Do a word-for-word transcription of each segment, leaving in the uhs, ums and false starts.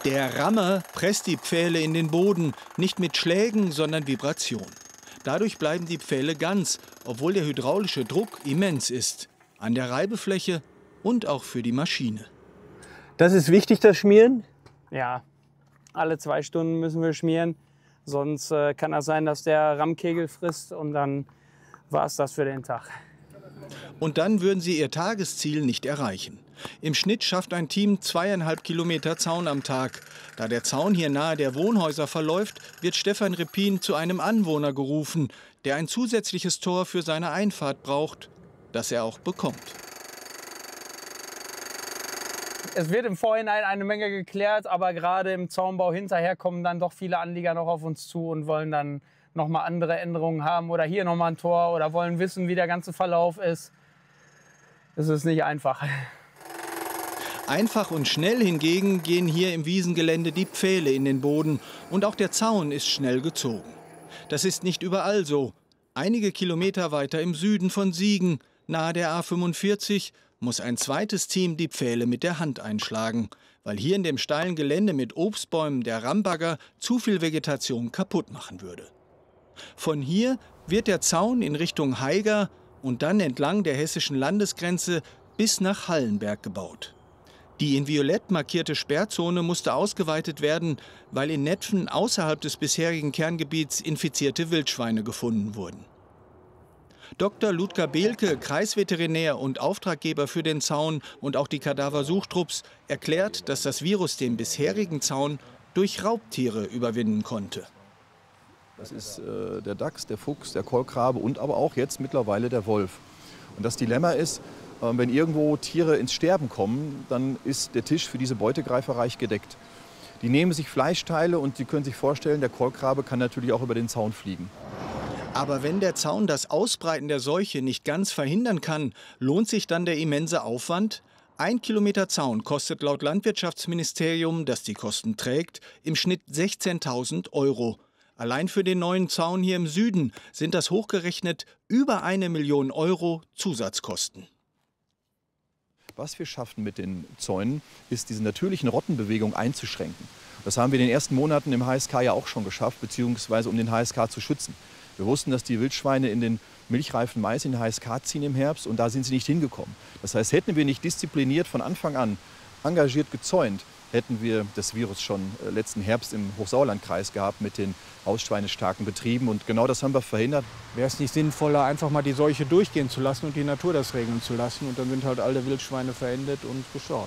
Der Rammer presst die Pfähle in den Boden, nicht mit Schlägen, sondern Vibration. Dadurch bleiben die Pfähle ganz, obwohl der hydraulische Druck immens ist. An der Reibefläche und auch für die Maschine. Das ist wichtig, das Schmieren? Ja, alle zwei Stunden müssen wir schmieren. Sonst äh, kann das sein, dass der Rammkegel frisst und dann war es das für den Tag. Und dann würden sie ihr Tagesziel nicht erreichen. Im Schnitt schafft ein Team zweieinhalb Kilometer Zaun am Tag. Da der Zaun hier nahe der Wohnhäuser verläuft, wird Stefan Rippin zu einem Anwohner gerufen, der ein zusätzliches Tor für seine Einfahrt braucht, das er auch bekommt. Es wird im Vorhinein eine Menge geklärt, aber gerade im Zaunbau hinterher kommen dann doch viele Anlieger noch auf uns zu und wollen dann noch mal andere Änderungen haben oder hier noch mal ein Tor oder wollen wissen, wie der ganze Verlauf ist. Es ist nicht einfach. Einfach und schnell hingegen gehen hier im Wiesengelände die Pfähle in den Boden und auch der Zaun ist schnell gezogen. Das ist nicht überall so. Einige Kilometer weiter im Süden von Siegen, nahe der A fünfundvierzig, muss ein zweites Team die Pfähle mit der Hand einschlagen, weil hier in dem steilen Gelände mit Obstbäumen der Rammbagger zu viel Vegetation kaputt machen würde. Von hier wird der Zaun in Richtung Haiger und dann entlang der hessischen Landesgrenze bis nach Hallenberg gebaut. Die in violett markierte Sperrzone musste ausgeweitet werden, weil in Netphen außerhalb des bisherigen Kerngebiets infizierte Wildschweine gefunden wurden. Doktor Ludger Behlke, Kreisveterinär und Auftraggeber für den Zaun und auch die Kadaversuchtrupps, erklärt, dass das Virus den bisherigen Zaun durch Raubtiere überwinden konnte. Das ist äh, der Dachs, der Fuchs, der Kolkrabe und aber auch jetzt mittlerweile der Wolf. Und das Dilemma ist, äh, wenn irgendwo Tiere ins Sterben kommen, dann ist der Tisch für diese Beutegreifer reich gedeckt. Die nehmen sich Fleischteile und Sie können sich vorstellen, der Kolkrabe kann natürlich auch über den Zaun fliegen. Aber wenn der Zaun das Ausbreiten der Seuche nicht ganz verhindern kann, lohnt sich dann der immense Aufwand? Ein Kilometer Zaun kostet laut Landwirtschaftsministerium, das die Kosten trägt, im Schnitt sechzehntausend Euro. Allein für den neuen Zaun hier im Süden sind das hochgerechnet über eine Million Euro Zusatzkosten. Was wir schaffen mit den Zäunen, ist diese natürlichen Rottenbewegung einzuschränken. Das haben wir in den ersten Monaten im H S K ja auch schon geschafft, beziehungsweise um den H S K zu schützen. Wir wussten, dass die Wildschweine in den milchreifen Mais in den H S K ziehen im Herbst und da sind sie nicht hingekommen. Das heißt, hätten wir nicht diszipliniert von Anfang an engagiert gezäunt, hätten wir das Virus schon letzten Herbst im Hochsauerlandkreis gehabt mit den hausschweinestarken Betrieben. Und genau das haben wir verhindert. Wäre es nicht sinnvoller, einfach mal die Seuche durchgehen zu lassen und die Natur das regeln zu lassen? Und dann sind halt alle Wildschweine verendet und gestorben.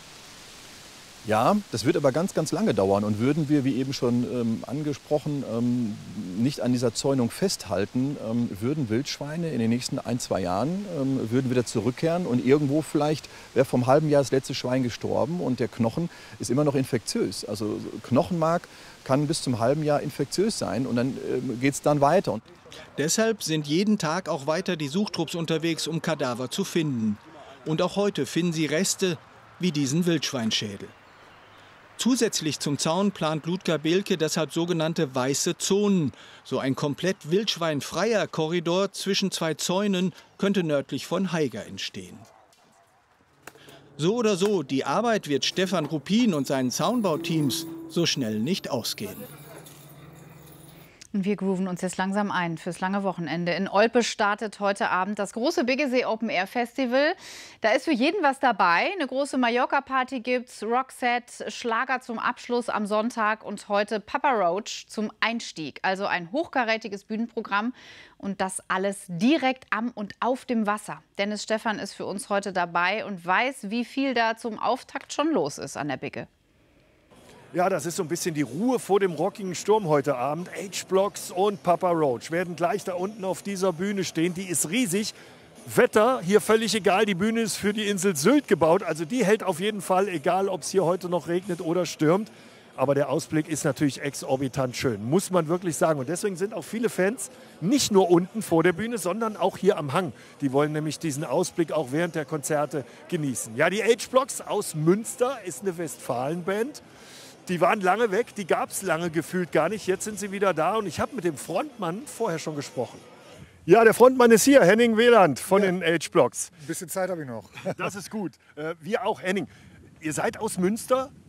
Ja, das wird aber ganz, ganz lange dauern. Und würden wir, wie eben schon ähm, angesprochen, ähm, nicht an dieser Zäunung festhalten, ähm, würden Wildschweine in den nächsten ein, zwei Jahren ähm, würden wieder zurückkehren. Und irgendwo vielleicht wäre vom halben Jahr das letzte Schwein gestorben und der Knochen ist immer noch infektiös. Also Knochenmark kann bis zum halben Jahr infektiös sein und dann ähm, geht es dann weiter. Deshalb sind jeden Tag auch weiter die Suchtrupps unterwegs, um Kadaver zu finden. Und auch heute finden sie Reste wie diesen Wildschweinschädel. Zusätzlich zum Zaun plant Ludger Behlke deshalb sogenannte weiße Zonen. So ein komplett wildschweinfreier Korridor zwischen zwei Zäunen könnte nördlich von Haiger entstehen. So oder so, die Arbeit wird Stefan Ruppin und seinen Zaunbauteams so schnell nicht ausgehen. Und wir grooven uns jetzt langsam ein fürs lange Wochenende. In Olpe startet heute Abend das große Biggesee Open Air Festival. Da ist für jeden was dabei. Eine große Mallorca-Party gibt's, Rockset, Schlager zum Abschluss am Sonntag und heute Papa Roach zum Einstieg. Also ein hochkarätiges Bühnenprogramm und das alles direkt am und auf dem Wasser. Dennis Stephan ist für uns heute dabei und weiß, wie viel da zum Auftakt schon los ist an der Bigge. Ja, das ist so ein bisschen die Ruhe vor dem rockigen Sturm heute Abend. H-Blocks und Papa Roach werden gleich da unten auf dieser Bühne stehen. Die ist riesig. Wetter hier völlig egal. Die Bühne ist für die Insel Sylt gebaut. Also die hält auf jeden Fall, egal ob es hier heute noch regnet oder stürmt. Aber der Ausblick ist natürlich exorbitant schön, muss man wirklich sagen. Und deswegen sind auch viele Fans nicht nur unten vor der Bühne, sondern auch hier am Hang. Die wollen nämlich diesen Ausblick auch während der Konzerte genießen. Ja, die H-Blocks aus Münster ist eine Westfalenband. Die waren lange weg, die gab es lange gefühlt gar nicht. Jetzt sind sie wieder da und ich habe mit dem Frontmann vorher schon gesprochen. Ja, der Frontmann ist hier, Henning Wieland von ja. den H-Blocks. Ein bisschen Zeit habe ich noch. Das ist gut. Äh, wir auch, Henning. Ihr seid aus Münster,